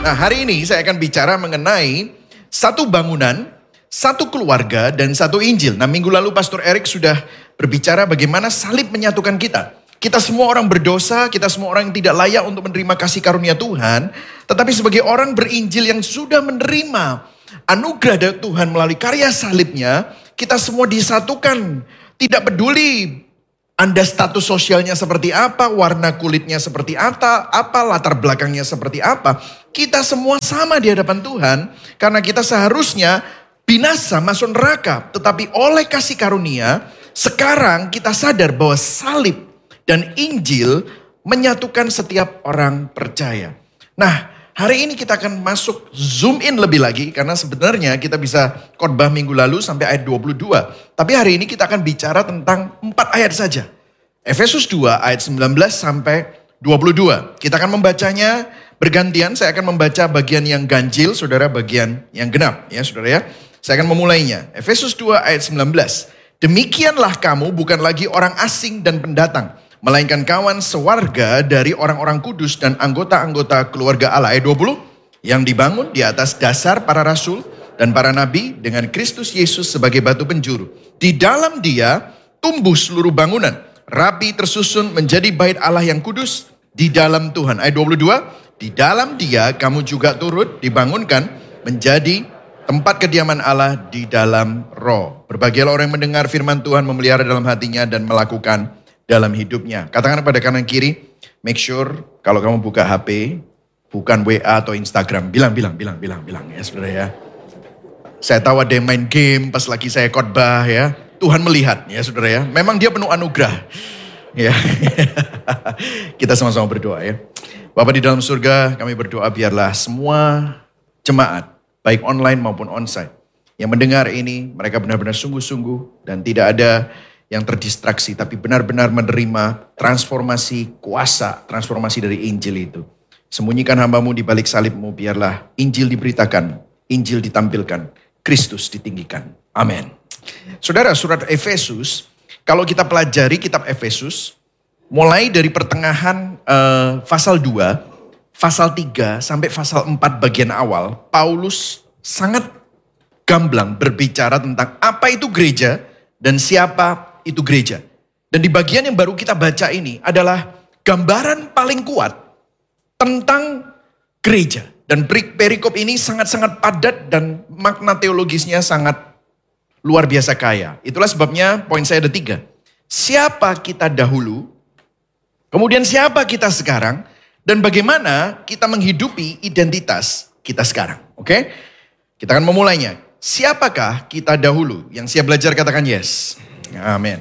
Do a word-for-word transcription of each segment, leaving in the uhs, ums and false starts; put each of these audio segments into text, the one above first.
Nah, hari ini saya akan bicara mengenai satu bangunan, satu keluarga, dan satu Injil. Nah, minggu lalu Pastor Eric sudah berbicara bagaimana salib menyatukan kita. Kita semua orang berdosa, kita semua orang yang tidak layak untuk menerima kasih karunia Tuhan. Tetapi sebagai orang berinjil yang sudah menerima anugerah dari Tuhan melalui karya salibnya, kita semua disatukan. Tidak peduli Anda status sosialnya seperti apa, warna kulitnya seperti apa, apa latar belakangnya seperti apa. Kita semua sama di hadapan Tuhan karena kita seharusnya binasa masuk neraka. Tetapi oleh kasih karunia, sekarang kita sadar bahwa salib dan Injil menyatukan setiap orang percaya. Nah, hari ini kita akan masuk zoom in lebih lagi karena sebenarnya kita bisa khotbah minggu lalu sampai ayat dua puluh dua. Tapi hari ini kita akan bicara tentang empat ayat saja. Efesus dua ayat sembilan belas sampai dua puluh dua. Kita akan membacanya bergantian. Saya akan membaca bagian yang ganjil, saudara bagian yang genap. Ya saudara ya. Saya akan memulainya. Efesus dua ayat sembilan belas. Demikianlah kamu bukan lagi orang asing dan pendatang, melainkan kawan sewarga dari orang-orang kudus dan anggota-anggota keluarga Allah. Ayat dua puluh. Yang dibangun di atas dasar para rasul dan para nabi dengan Kristus Yesus sebagai batu penjuru. Di dalam dia tumbuh seluruh bangunan, rapi tersusun menjadi bait Allah yang kudus di dalam Tuhan. Ayat dua puluh dua. Di dalam dia kamu juga turut dibangunkan menjadi tempat kediaman Allah di dalam roh. Berbahagialah orang yang mendengar firman Tuhan, memelihara dalam hatinya dan melakukan dalam hidupnya. Katakan pada kanan kiri, make sure kalau kamu buka H P, bukan W A atau Instagram. Bilang, bilang, bilang, bilang, bilang ya saudara ya. Saya tahu ada yang main game pas lagi saya khotbah ya. Tuhan melihat ya saudara ya. Memang dia penuh anugerah. Ya. Kita sama-sama berdoa ya. Bapa di dalam surga, kami berdoa biarlah semua jemaat, baik online maupun onsite, yang mendengar ini, mereka benar-benar sungguh-sungguh dan tidak ada yang terdistraksi, tapi benar-benar menerima transformasi kuasa, transformasi dari Injil itu. Sembunyikan hambamu di balik salibmu, biarlah Injil diberitakan, Injil ditampilkan, Kristus ditinggikan. Amin. Saudara, surat Efesus, kalau kita pelajari kitab Efesus, mulai dari pertengahan uh, pasal dua, pasal tiga sampai pasal empat bagian awal, Paulus sangat gamblang berbicara tentang apa itu gereja dan siapa itu gereja. Dan di bagian yang baru kita baca ini adalah gambaran paling kuat tentang gereja. Dan perikop ini sangat-sangat padat dan makna teologisnya sangat luar biasa kaya. Itulah sebabnya poin saya ada tiga. Siapa kita dahulu, kemudian siapa kita sekarang, dan bagaimana kita menghidupi identitas kita sekarang. Oke? Kita akan memulainya. Siapakah kita dahulu? Yang siap belajar katakan yes. Amin.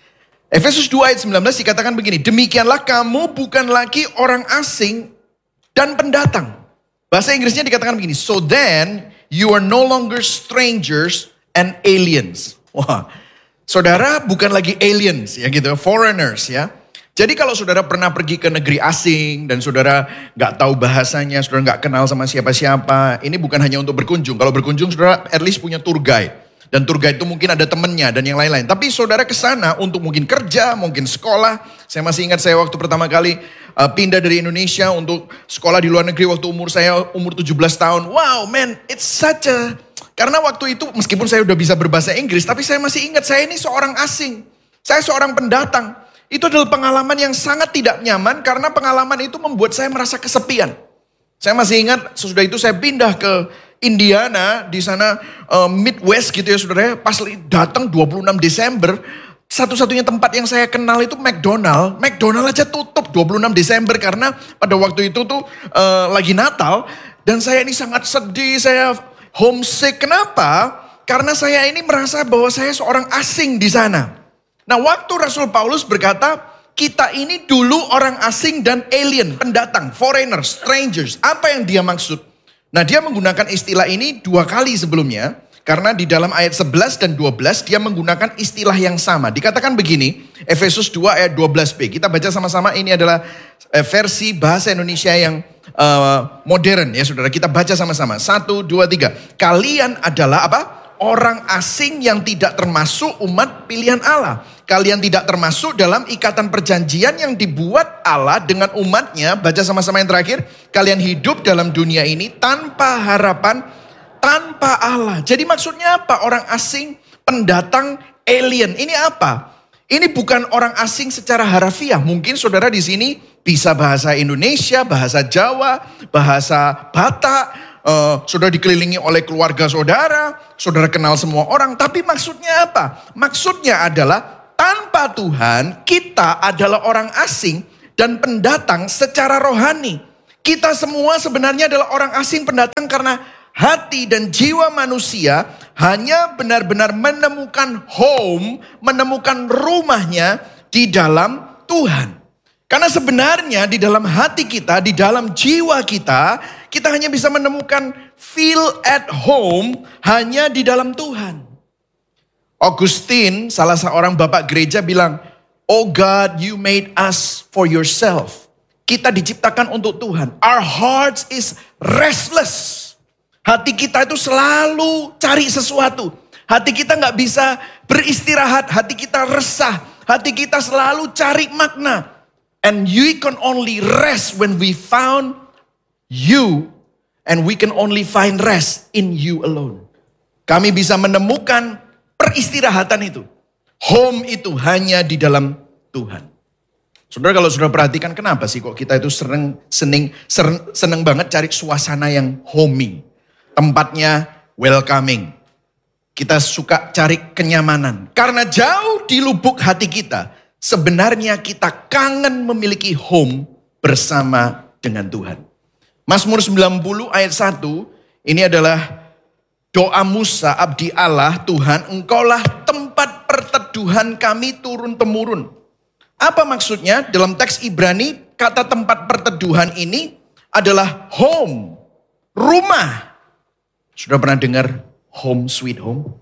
Efesus dua ayat sembilan belas dikatakan begini. Demikianlah kamu bukan lagi orang asing dan pendatang. Bahasa Inggrisnya dikatakan begini. So then you are no longer strangers and aliens. Wah, saudara bukan lagi aliens ya gitu, foreigners ya. Jadi kalau saudara pernah pergi ke negeri asing dan saudara gak tahu bahasanya, saudara gak kenal sama siapa-siapa, ini bukan hanya untuk berkunjung. Kalau berkunjung saudara at least punya tour guide. Dan tour guide itu mungkin ada temennya dan yang lain-lain. Tapi saudara ke sana untuk mungkin kerja, mungkin sekolah. Saya masih ingat saya waktu pertama kali uh, pindah dari Indonesia untuk sekolah di luar negeri waktu umur saya umur tujuh belas tahun. Wow man, it's such a... Karena waktu itu meskipun saya udah bisa berbahasa Inggris, tapi saya masih ingat saya ini seorang asing. Saya seorang pendatang. Itu adalah pengalaman yang sangat tidak nyaman karena pengalaman itu membuat saya merasa kesepian. Saya masih ingat sesudah itu saya pindah ke Indiana, di sana uh, Midwest gitu ya saudara. Pas datang dua puluh enam Desember, satu-satunya tempat yang saya kenal itu McDonald. McDonald aja tutup dua puluh enam Desember karena pada waktu itu tuh uh, lagi Natal. Dan saya ini sangat sedih, saya homesick. Kenapa? Karena saya ini merasa bahwa saya seorang asing di sana. Nah waktu Rasul Paulus berkata, kita ini dulu orang asing dan alien, pendatang, foreigner, strangers. Apa yang dia maksud? Nah dia menggunakan istilah ini dua kali sebelumnya. Karena di dalam ayat sebelas dan dua belas dia menggunakan istilah yang sama. Dikatakan begini, Efesus dua ayat dua belas b. Kita baca sama-sama, ini adalah versi bahasa Indonesia yang uh, modern ya saudara. Kita baca sama-sama, satu, dua, tiga. Kalian adalah apa? orang asing yang tidak termasuk umat pilihan Allah. Kalian tidak termasuk dalam ikatan perjanjian yang dibuat Allah dengan umatnya. Baca sama-sama yang terakhir. Kalian hidup dalam dunia ini tanpa harapan, tanpa Allah. Jadi maksudnya apa? Orang asing, pendatang, alien. Ini apa? Ini bukan orang asing secara harafiah. Mungkin saudara di sini bisa bahasa Indonesia, bahasa Jawa, bahasa Batak. Uh, saudara dikelilingi oleh keluarga saudara. Saudara kenal semua orang. Tapi maksudnya apa? Maksudnya adalah tanpa Tuhan, kita adalah orang asing dan pendatang secara rohani. Kita semua sebenarnya adalah orang asing pendatang karena hati dan jiwa manusia hanya benar-benar menemukan home, menemukan rumahnya di dalam Tuhan. Karena sebenarnya di dalam hati kita, di dalam jiwa kita, kita hanya bisa menemukan feel at home hanya di dalam Tuhan. Augustine, salah seorang bapak gereja bilang, "Oh God, you made us for yourself." Kita diciptakan untuk Tuhan. Our hearts is restless. Hati kita itu selalu cari sesuatu. Hati kita nggak bisa beristirahat. Hati kita resah. Hati kita selalu cari makna. And you can only rest when we found you. And we can only find rest in you alone. Kami bisa menemukan peristirahatan itu. Home itu hanya di dalam Tuhan. Saudara, kalau saudara perhatikan kenapa sih kok kita itu sering, seneng, seneng, seneng banget cari suasana yang homey. Tempatnya welcoming. Kita suka cari kenyamanan. Karena jauh di lubuk hati kita, sebenarnya kita kangen memiliki home bersama dengan Tuhan. Mazmur sembilan puluh ayat satu, ini adalah doa Musa, abdi Allah, Tuhan, engkaulah tempat perteduhan kami turun-temurun. Apa maksudnya? Dalam teks Ibrani, kata tempat perteduhan ini adalah home, rumah. Sudah pernah dengar home sweet home?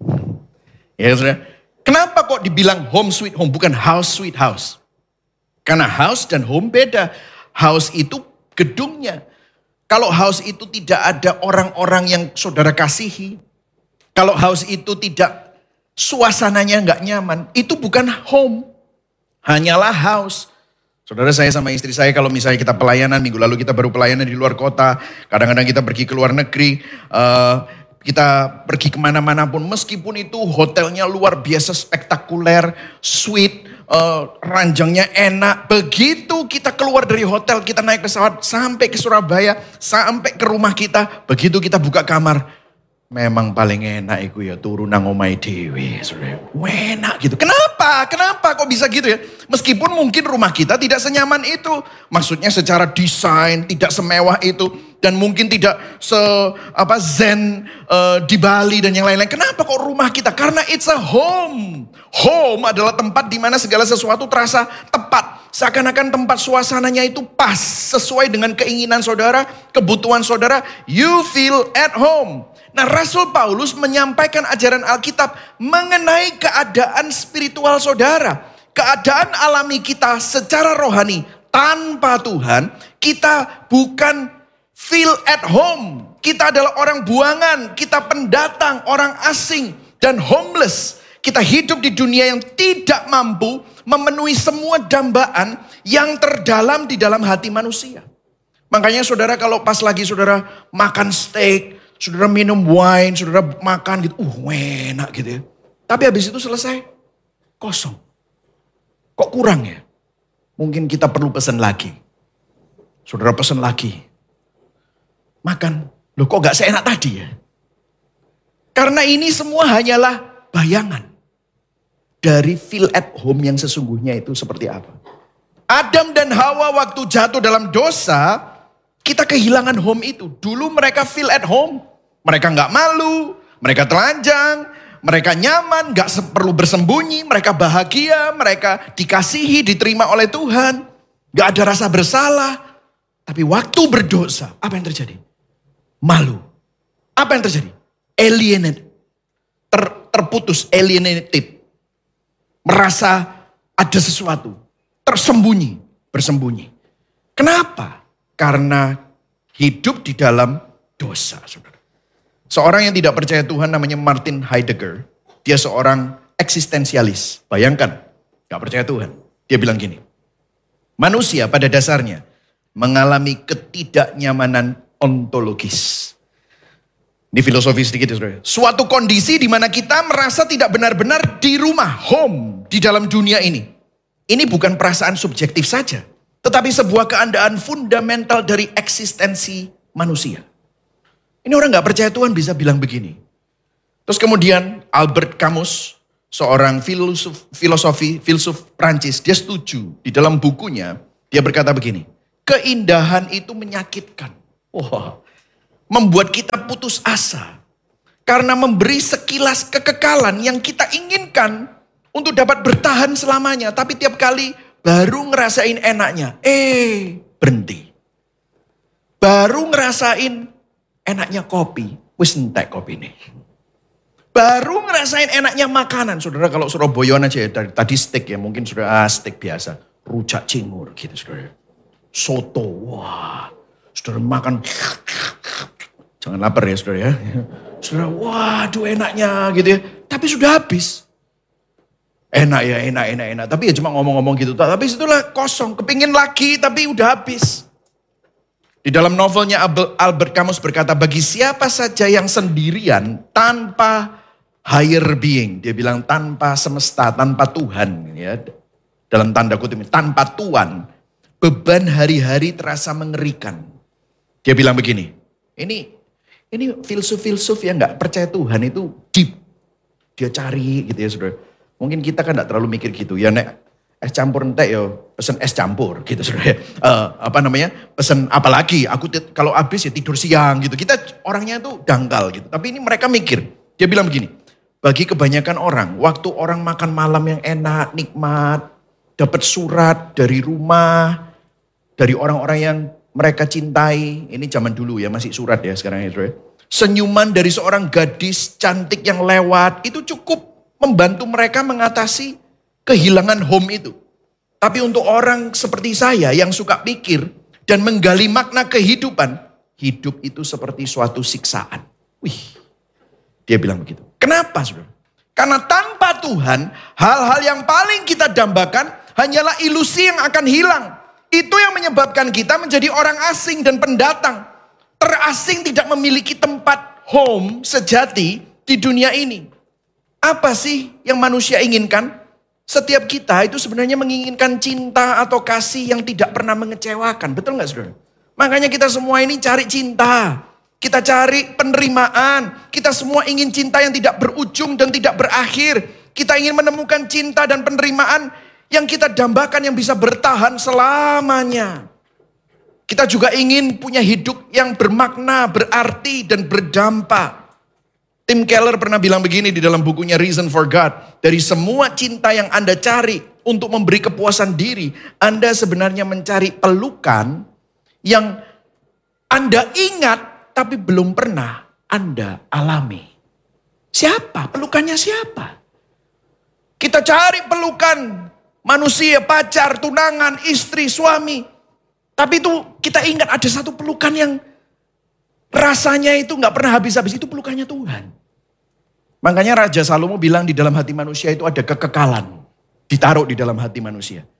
Ya saudara. Kenapa kok dibilang home sweet home, bukan house sweet house? Karena house dan home beda. House itu gedungnya. Kalau house itu tidak ada orang-orang yang saudara kasihi. Kalau house itu tidak, suasananya nggak nyaman. Itu bukan home. Hanyalah house. Saudara, saya sama istri saya kalau misalnya kita pelayanan, minggu lalu kita baru pelayanan di luar kota. Kadang-kadang kita pergi ke luar negeri. Uh, kita pergi kemana-mana pun. Meskipun itu hotelnya luar biasa spektakuler, sweet, uh, ranjangnya enak. Begitu kita keluar dari hotel, kita naik pesawat sampai ke Surabaya, sampai ke rumah kita. Begitu kita buka kamar. Memang paling enak itu ya turun nang omai dewe. Enak gitu. Kenapa? Kenapa kok bisa gitu ya? Meskipun mungkin rumah kita tidak senyaman itu. Maksudnya secara desain tidak semewah itu. Dan mungkin tidak se apa zen uh, di Bali dan yang lain-lain. Kenapa kok rumah kita? Karena it's a home. Home adalah tempat di mana segala sesuatu terasa tepat. Seakan-akan tempat suasananya itu pas. Sesuai dengan keinginan saudara, kebutuhan saudara. You feel at home. Nah, Rasul Paulus menyampaikan ajaran Alkitab mengenai keadaan spiritual saudara. Keadaan alami kita secara rohani tanpa Tuhan, kita bukan feel at home. Kita adalah orang buangan, kita pendatang, orang asing dan homeless. Kita hidup di dunia yang tidak mampu memenuhi semua dambaan yang terdalam di dalam hati manusia. Makanya saudara kalau pas lagi saudara makan steak, saudara minum wine, saudara makan gitu, uh enak gitu ya. Tapi habis itu selesai, kosong. Kok kurang ya? Mungkin kita perlu pesan lagi. Saudara pesan lagi. Makan, loh kok gak seenak tadi ya? Karena ini semua hanyalah bayangan dari feel at home yang sesungguhnya itu seperti apa. Adam dan Hawa waktu jatuh dalam dosa, kita kehilangan home itu. Dulu mereka feel at home. Mereka gak malu, mereka telanjang, mereka nyaman, gak perlu bersembunyi, mereka bahagia, mereka dikasihi, diterima oleh Tuhan. Gak ada rasa bersalah. Tapi waktu berdosa, apa yang terjadi? Malu. Apa yang terjadi? Alienated. Ter, terputus, alienated. Merasa ada sesuatu. Tersembunyi, bersembunyi. Kenapa? Karena hidup di dalam dosa, saudara. Seorang yang tidak percaya Tuhan namanya Martin Heidegger. Dia seorang eksistensialis. Bayangkan, gak percaya Tuhan. Dia bilang gini, manusia pada dasarnya mengalami ketidaknyamanan ontologis. Ini filosofi sedikit ya saudara. Suatu kondisi di mana kita merasa tidak benar-benar di rumah, home, di dalam dunia ini. Ini bukan perasaan subjektif saja, tetapi sebuah keadaan fundamental dari eksistensi manusia. Ini orang gak percaya Tuhan bisa bilang begini. Terus kemudian Albert Camus, seorang filosof, filosofi, filsuf Prancis, dia setuju. Di dalam bukunya, dia berkata begini. Keindahan itu menyakitkan. Wah, membuat kita putus asa. Karena memberi sekilas kekekalan yang kita inginkan untuk dapat bertahan selamanya. Tapi tiap kali baru ngerasain enaknya. Eh, berhenti. Baru ngerasain enaknya kopi. Wis entek kopi ini. Baru ngerasain enaknya makanan. Saudara kalau Surabayaan aja ya. Tadi steak ya. Mungkin sudah ah, steak biasa. Rujak cingur gitu saudara. Soto. Wah. Saudara makan. Jangan lapar ya saudara ya. Saudara, waduh enaknya gitu ya. Tapi sudah habis. Enak ya, enak, enak, enak. Tapi ya cuma ngomong-ngomong gitu. Tapi itulah kosong. Kepingin lagi tapi udah habis. Di dalam novelnya Albert Camus berkata, bagi siapa saja yang sendirian tanpa higher being. Dia bilang tanpa semesta, tanpa Tuhan. Ya, dalam tanda kutip, tanpa Tuhan. Beban hari-hari terasa mengerikan. Dia bilang begini, ini ini filsuf-filsuf yang gak percaya Tuhan itu deep. Dia cari gitu ya saudara. Mungkin kita kan gak terlalu mikir gitu. Ya nek es campur entek ya pesen es campur gitu saudara. Uh, apa namanya pesen apalagi aku kalau habis ya tidur siang gitu. Kita orangnya tuh dangkal gitu. Tapi ini mereka mikir. Dia bilang begini. Bagi kebanyakan orang, waktu orang makan malam yang enak, nikmat. Dapat surat dari rumah. Dari orang-orang yang mereka cintai, ini zaman dulu ya masih surat ya sekarang ya. Senyuman dari seorang gadis cantik yang lewat, itu cukup membantu mereka mengatasi kehilangan home itu. Tapi untuk orang seperti saya yang suka pikir dan menggali makna kehidupan, hidup itu seperti suatu siksaan. Wih, dia bilang begitu. Kenapa saudara? Karena tanpa Tuhan, hal-hal yang paling kita dambakan hanyalah ilusi yang akan hilang. Itu yang menyebabkan kita menjadi orang asing dan pendatang. Terasing tidak memiliki tempat home sejati di dunia ini. Apa sih yang manusia inginkan? Setiap kita itu sebenarnya menginginkan cinta atau kasih yang tidak pernah mengecewakan. Betul gak saudara? Makanya kita semua ini cari cinta. Kita cari penerimaan. Kita semua ingin cinta yang tidak berujung dan tidak berakhir. Kita ingin menemukan cinta dan penerimaan yang kita dambakan yang bisa bertahan selamanya. Kita juga ingin punya hidup yang bermakna, berarti, dan berdampak. Tim Keller pernah bilang begini di dalam bukunya Reason for God. Dari semua cinta yang Anda cari untuk memberi kepuasan diri, Anda sebenarnya mencari pelukan yang Anda ingat tapi belum pernah Anda alami. Siapa? Pelukannya siapa? Kita cari pelukan manusia, pacar, tunangan, istri, suami. Tapi itu kita ingat ada satu pelukan yang rasanya itu gak pernah habis-habis. Itu pelukannya Tuhan. Makanya Raja Salomo bilang di dalam hati manusia itu ada kekekalan. Ditaruh di dalam hati manusia.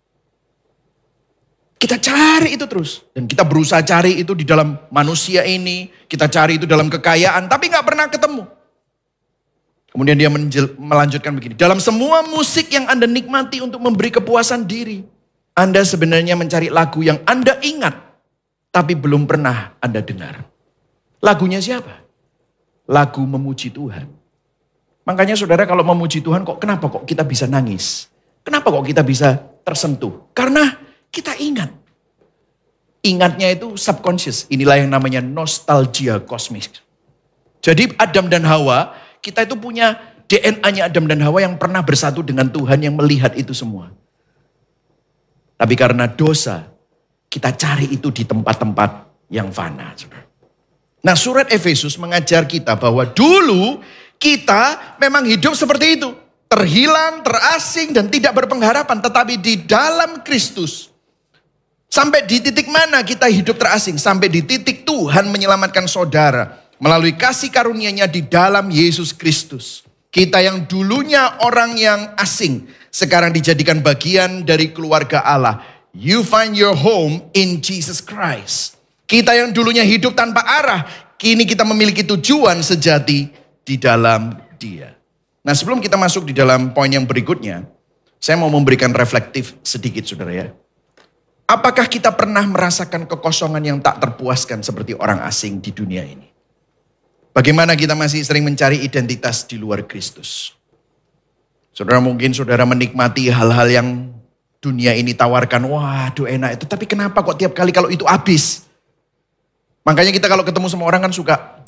Kita cari itu terus. Dan kita berusaha cari itu di dalam manusia ini. Kita cari itu dalam kekayaan. Tapi gak pernah ketemu. Kemudian dia melanjutkan begini. Dalam semua musik yang Anda nikmati untuk memberi kepuasan diri. Anda sebenarnya mencari lagu yang Anda ingat. Tapi belum pernah Anda dengar. Lagunya siapa? Lagu memuji Tuhan. Makanya saudara kalau memuji Tuhan kok kenapa kok kita bisa nangis? Kenapa kok kita bisa tersentuh? Karena kita ingat. Ingatnya itu subconscious. Inilah yang namanya nostalgia kosmik. Jadi Adam dan Hawa, kita itu punya D N A-nya Adam dan Hawa yang pernah bersatu dengan Tuhan yang melihat itu semua. Tapi karena dosa, kita cari itu di tempat-tempat yang fana. Nah surat Efesus mengajar kita bahwa dulu kita memang hidup seperti itu. Terhilang, terasing, dan tidak berpengharapan. Tetapi di dalam Kristus. Sampai di titik mana kita hidup terasing? Sampai di titik Tuhan menyelamatkan saudara. melalui kasih karunia-Nya di dalam Yesus Kristus. Kita yang dulunya orang yang asing, sekarang dijadikan bagian dari keluarga Allah. You find your home in Jesus Christ. Kita yang dulunya hidup tanpa arah, kini kita memiliki tujuan sejati di dalam Dia. Nah, sebelum kita masuk di dalam poin yang berikutnya, saya mau memberikan reflektif sedikit, saudara ya. Apakah kita pernah merasakan kekosongan yang tak terpuaskan seperti orang asing di dunia ini? Bagaimana kita masih sering mencari identitas di luar Kristus? Saudara, mungkin saudara menikmati hal-hal yang dunia ini tawarkan. Waduh enak itu, tapi kenapa kok tiap kali kalau itu habis? Makanya kita kalau ketemu sama orang kan suka,